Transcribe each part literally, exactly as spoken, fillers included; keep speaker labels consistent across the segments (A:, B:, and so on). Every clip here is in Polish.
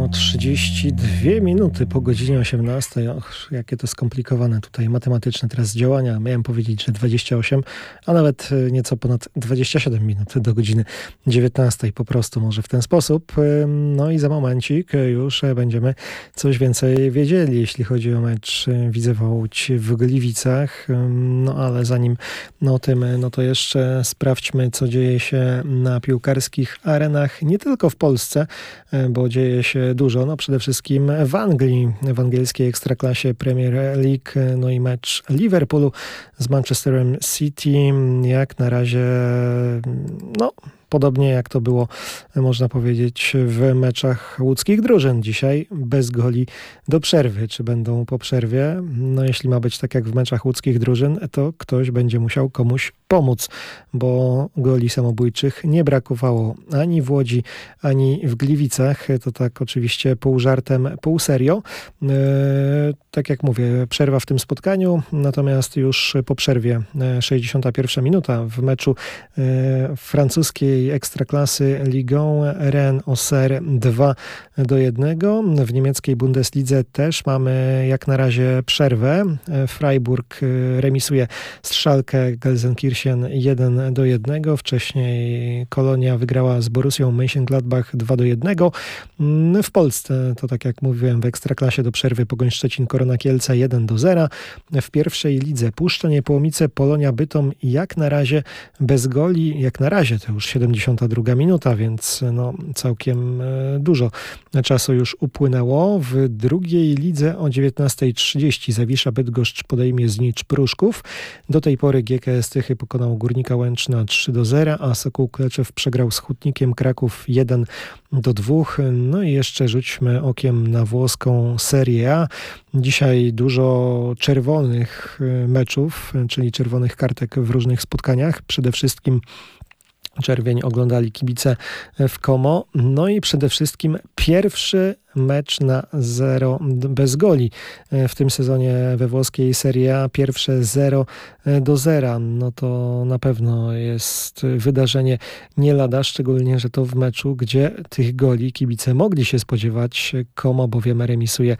A: trzydzieści dwie minuty po godzinie osiemnastej. Och, jakie to skomplikowane tutaj matematyczne teraz działania. Miałem powiedzieć, że dwadzieścia osiem, a nawet nieco ponad dwadzieścia siedem minut do godziny dziewiętnastej. Po prostu może w ten sposób. No i za momencik już będziemy coś więcej wiedzieli, jeśli chodzi o mecz Widzewa Łódź w Gliwicach. No ale zanim no, o tym, no to jeszcze sprawdźmy, co dzieje się na piłkarskich arenach, nie tylko w Polsce, bo dzieje się dużo. No przede wszystkim w Anglii, w angielskiej ekstraklasie Premier League, no i mecz Liverpoolu z Manchesterem City. Jak na razie, no podobnie jak to było, można powiedzieć, w meczach łódzkich drużyn. Dzisiaj bez goli do przerwy. Czy będą po przerwie? No jeśli ma być tak jak w meczach łódzkich drużyn, to ktoś będzie musiał komuś pomóc, bo goli samobójczych nie brakowało ani w Łodzi, ani w Gliwicach. To tak oczywiście pół żartem, pół serio. Yy, tak jak mówię, przerwa w tym spotkaniu, natomiast już po przerwie sześćdziesiąta pierwsza minuta w meczu yy, francuskiej ekstraklasy Ligue jeden Rennes Auxerre dwa do jednego. W niemieckiej Bundeslidze też mamy jak na razie przerwę. Freiburg remisuje z Schalke Gelsenkirchen jeden do jednego. Wcześniej Kolonia wygrała z Borussią Mönchengladbach dwa do jednego. W Polsce to tak jak mówiłem w ekstraklasie do przerwy Pogoń Szczecin Korona Kielce jeden do zera. W pierwszej lidze Puszcza Niepołomice Polonia Bytom jak na razie bez goli. Jak na razie to już siedemdziesiąta druga minuta, więc no całkiem dużo czasu już upłynęło. W drugiej lidze o dziewiętnasta trzydzieści Zawisza Bydgoszcz podejmie Znicz Pruszków. Do tej pory G K S Tychy pokonał Górnika Łęczna trzy do zera, a Sokół Kleczew przegrał z Hutnikiem Kraków jeden do dwóch. No i jeszcze rzućmy okiem na włoską Serie A. Dzisiaj dużo czerwonych meczów, czyli czerwonych kartek w różnych spotkaniach. Przede wszystkim czerwień oglądali kibice w Como. No i przede wszystkim pierwszy mecz na zero bez goli w tym sezonie we włoskiej Serie A. Pierwsze zero do zera. No to na pewno jest wydarzenie nie lada, szczególnie, że to w meczu, gdzie tych goli kibice mogli się spodziewać. Como bowiem remisuje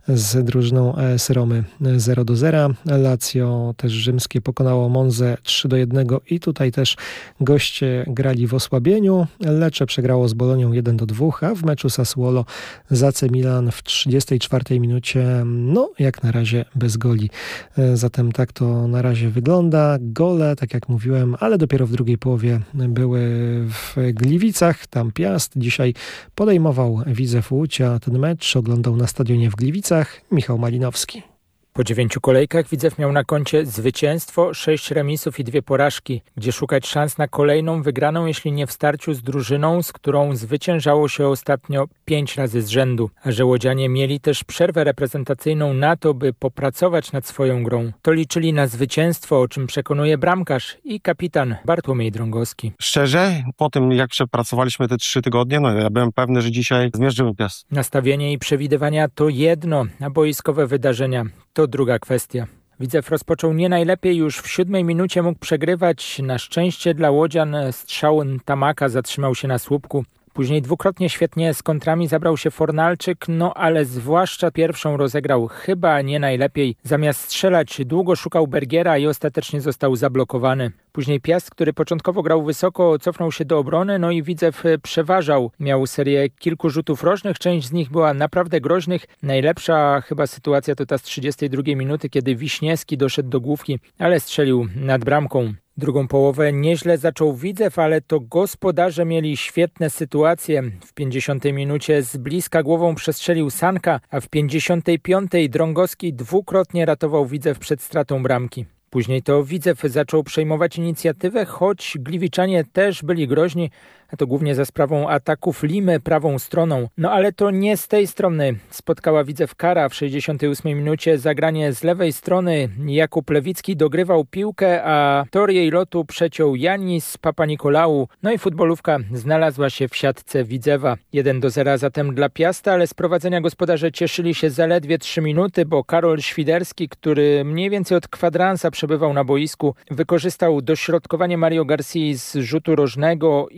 A: z drużyną A S Romy zero do zera. Lazio też rzymskie pokonało Monzę trzy do jednego i tutaj też goście grali w osłabieniu. Lecce przegrało z Bolonią jeden do dwóch, a w meczu Sassuolo z A C Milan w trzydziestej czwartej minucie, no jak na razie bez goli. Zatem tak to na razie wygląda. Gole, tak jak mówiłem, ale dopiero w drugiej połowie były w Gliwicach. Tam Piast dzisiaj podejmował Widzew Łódź, a ten mecz oglądał na stadionie w Gliwicach Michał Malinowski.
B: Po dziewięciu kolejkach Widzew miał na koncie zwycięstwo, sześć remisów i dwie porażki, gdzie szukać szans na kolejną wygraną, jeśli nie w starciu z drużyną, z którą zwyciężało się ostatnio pięć razy z rzędu. A że łodzianie mieli też przerwę reprezentacyjną na to, by popracować nad swoją grą. To liczyli na zwycięstwo, o czym przekonuje bramkarz i kapitan Bartłomiej Drągowski.
C: Szczerze, po tym jak przepracowaliśmy te trzy tygodnie, no ja byłem pewny, że dzisiaj zmierzymy Piast.
B: Nastawienie i przewidywania to jedno, a boiskowe wydarzenia to druga kwestia. Widzew rozpoczął nie najlepiej, już w siódmej minucie mógł przegrywać. Na szczęście dla łodzian strzał Tamaka zatrzymał się na słupku. Później dwukrotnie świetnie z kontrami zabrał się Fornalczyk, no ale zwłaszcza pierwszą rozegrał chyba nie najlepiej. Zamiast strzelać długo szukał Bergiera i ostatecznie został zablokowany. Później Piast, który początkowo grał wysoko, cofnął się do obrony, no i Widzew przeważał. Miał serię kilku rzutów rożnych, część z nich była naprawdę groźnych. Najlepsza chyba sytuacja to ta z trzydziestej drugiej minuty, kiedy Wiśniewski doszedł do główki, ale strzelił nad bramką. Drugą połowę nieźle zaczął Widzew, ale to gospodarze mieli świetne sytuacje. W pięćdziesiątej minucie z bliska głową przestrzelił Sanka, a w pięćdziesiątej piątej Drągowski dwukrotnie ratował Widzew przed stratą bramki. Później to Widzew zaczął przejmować inicjatywę, choć Gliwiczanie też byli groźni, a to głównie za sprawą ataków Limy prawą stroną. No ale to nie z tej strony spotkała Widzew kara. W sześćdziesiątej ósmej minucie zagranie z lewej strony. Jakub Lewicki dogrywał piłkę, a tor jej lotu przeciął Janis Papanikolaou. No i futbolówka znalazła się w siatce Widzewa. jeden do zera zatem dla Piasta, ale z prowadzenia gospodarze cieszyli się zaledwie trzy minuty, bo Karol Świderski, który mniej więcej od kwadransa przebywał na boisku, wykorzystał dośrodkowanie Mario Garcia z rzutu rożnego i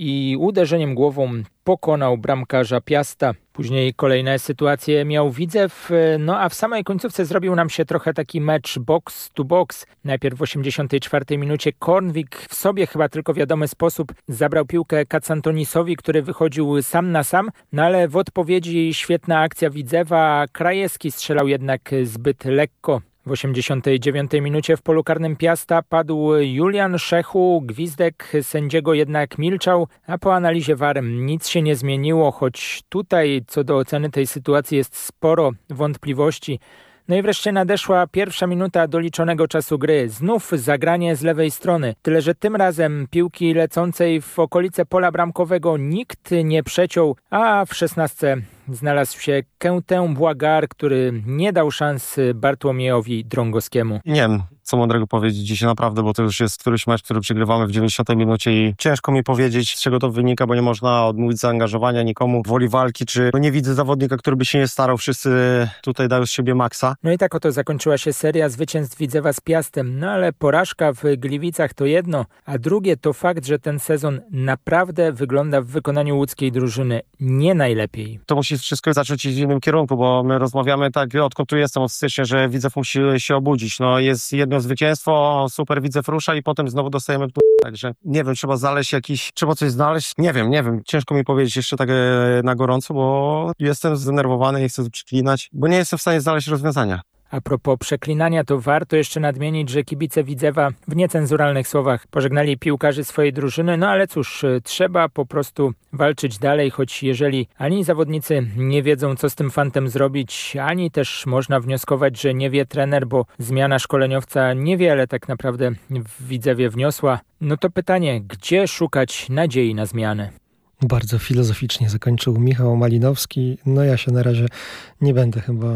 B: uderzeniem głową pokonał bramkarza Piasta. Później kolejne sytuacje miał Widzew, no a w samej końcówce zrobił nam się trochę taki mecz box to box. Najpierw w osiemdziesiątej czwartej minucie Kornwik w sobie chyba tylko wiadomy sposób zabrał piłkę Kacantonisowi, który wychodził sam na sam, no ale w odpowiedzi świetna akcja Widzewa, Krajewski strzelał jednak zbyt lekko. W osiemdziesiątej dziewiątej minucie w polu karnym Piasta padł Julian Szechu, gwizdek sędziego jednak milczał, a po analizie V A R nic się nie zmieniło, choć tutaj co do oceny tej sytuacji jest sporo wątpliwości. No i wreszcie nadeszła pierwsza minuta doliczonego czasu gry. Znów zagranie z lewej strony. Tyle, że tym razem piłki lecącej w okolice pola bramkowego nikt nie przeciął, a w szesnastce znalazł się Quentin Błagar, który nie dał szans Bartłomiejowi Drągowskiemu.
C: Nie wiem, co mądrego powiedzieć dzisiaj naprawdę, bo to już jest któryś mecz, który przegrywamy w dziewięćdziesiątej minucie i ciężko mi powiedzieć, z czego to wynika, bo nie można odmówić zaangażowania nikomu, woli walki, czy no nie widzę zawodnika, który by się nie starał. Wszyscy tutaj dają z siebie maksa.
B: No i tak oto zakończyła się seria zwycięstw Widzewa z Piastem, no ale porażka w Gliwicach to jedno, a drugie to fakt, że ten sezon naprawdę wygląda w wykonaniu łódzkiej drużyny nie najlepiej.
C: To musi wszystko zacząć iść w innym kierunku, bo my rozmawiamy tak, odkąd tu jestem od stycznia, że Widzew musi się obudzić. No jest jedno zwycięstwo, super, Widzew rusza i potem znowu dostajemy p***. Także nie wiem, trzeba znaleźć jakiś, trzeba coś znaleźć. Nie wiem, nie wiem, ciężko mi powiedzieć jeszcze tak na gorąco, bo jestem zdenerwowany, nie chcę tu przeklinać, bo nie jestem w stanie znaleźć rozwiązania.
B: A propos przeklinania, to warto jeszcze nadmienić, że kibice Widzewa w niecenzuralnych słowach pożegnali piłkarzy swojej drużyny, no ale cóż, trzeba po prostu walczyć dalej, choć jeżeli ani zawodnicy nie wiedzą, co z tym fantem zrobić, ani też można wnioskować, że nie wie trener, bo zmiana szkoleniowca niewiele tak naprawdę w Widzewie wniosła, no to pytanie, gdzie szukać nadziei na zmiany?
A: Bardzo filozoficznie zakończył Michał Malinowski. No ja się na razie nie będę chyba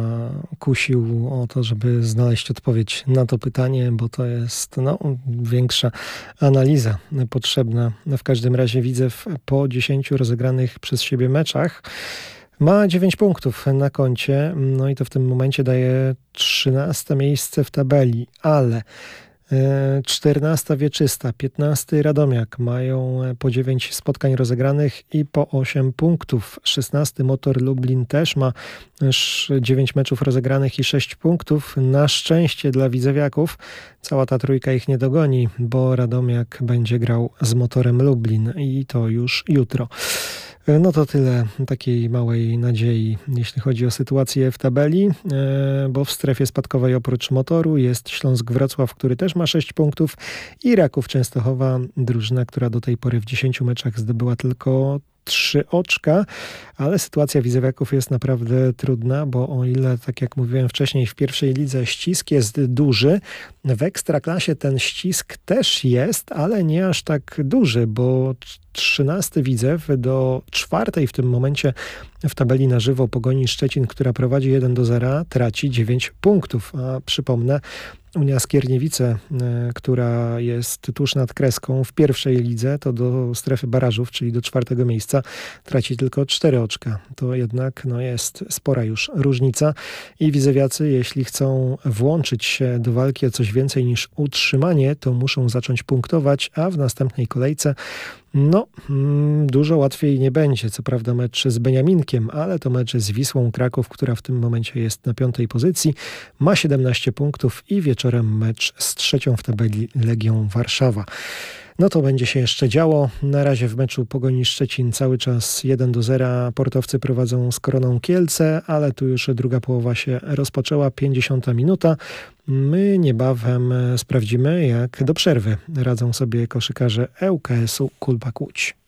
A: kusił o to, żeby znaleźć odpowiedź na to pytanie, bo to jest no, większa analiza potrzebna. W każdym razie Widzew po dziesięciu rozegranych przez siebie meczach ma dziewięć punktów na koncie, no i to w tym momencie daje trzynaste miejsce w tabeli, ale czternasta Wieczysta, piętnasty Radomiak mają po dziewięć spotkań rozegranych i po osiem punktów. szesnasty Motor Lublin też ma dziewięć meczów rozegranych i sześć punktów. Na szczęście dla widzewiaków cała ta trójka ich nie dogoni, bo Radomiak będzie grał z Motorem Lublin i to już jutro. No to tyle takiej małej nadziei, jeśli chodzi o sytuację w tabeli, bo w strefie spadkowej oprócz Motoru jest Śląsk Wrocław, który też ma sześć punktów i Raków Częstochowa, drużyna, która do tej pory w dziesięciu meczach zdobyła tylko trzy oczka, ale sytuacja widzewiaków jest naprawdę trudna, bo o ile, tak jak mówiłem wcześniej, w pierwszej lidze ścisk jest duży, w Ekstraklasie ten ścisk też jest, ale nie aż tak duży, bo trzynasty Widzew do czwartej w tym momencie w tabeli na żywo Pogoni Szczecin, która prowadzi jeden do zera, traci dziewięć punktów, a przypomnę, Unia Skierniewice, która jest tuż nad kreską w pierwszej lidze, to do strefy barażów, czyli do czwartego miejsca, traci tylko cztery oczka. To jednak no, jest spora już różnica i widzewiacy, jeśli chcą włączyć się do walki o coś więcej niż utrzymanie, to muszą zacząć punktować, a w następnej kolejce no, dużo łatwiej nie będzie. Co prawda mecz z Beniaminkiem, ale to mecz z Wisłą Kraków, która w tym momencie jest na piątej pozycji, ma siedemnaście punktów i wieczorem mecz z trzecią w tabeli Legią Warszawa. No to będzie się jeszcze działo. Na razie w meczu Pogoni Szczecin cały czas jeden do zera. Portowcy prowadzą z Koroną Kielce, ale tu już druga połowa się rozpoczęła, pięćdziesiąta minuta. My niebawem sprawdzimy, jak do przerwy radzą sobie koszykarze ŁKS-u Kulbak Łódź.